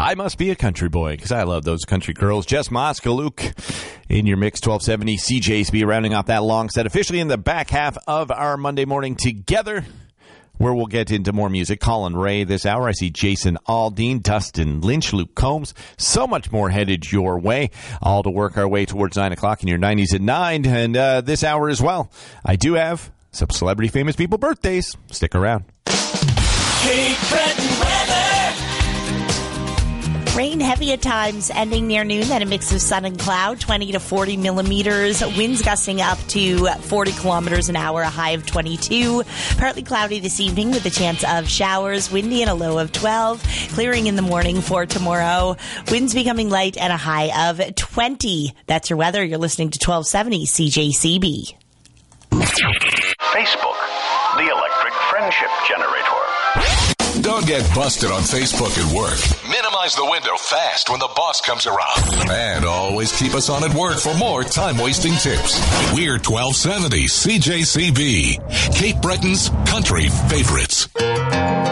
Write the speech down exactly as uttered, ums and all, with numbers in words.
I Must Be a Country Boy, because I love those country girls. Jess Moskaluk in your mix, twelve seventy C J S B, rounding off that long set, officially in the back half of our Monday morning together, where we'll get into more music. Colin Ray this hour. I see Jason Aldean, Dustin Lynch, Luke Combs. So much more headed your way. All to work our way towards nine o'clock in your nineties at nine. And uh, this hour as well, I do have some celebrity famous people birthdays. Stick around. Cape Breton weather. Rain heavy at times, ending near noon, then a mix of sun and cloud, twenty to forty millimeters. Winds gusting up to forty kilometers an hour, a high of twenty-two. Partly cloudy this evening with a chance of showers, windy and a low of twelve. Clearing in the morning for tomorrow. Winds becoming light and a high of twenty. That's your weather. You're listening to twelve seventy C J C B. Facebook, the electric friendship generator. Don't get busted on Facebook at work. Minimize the window fast when the boss comes around. And always keep us on at work for more time-wasting tips. We're twelve seventy C J C B, Cape Breton's country favorites.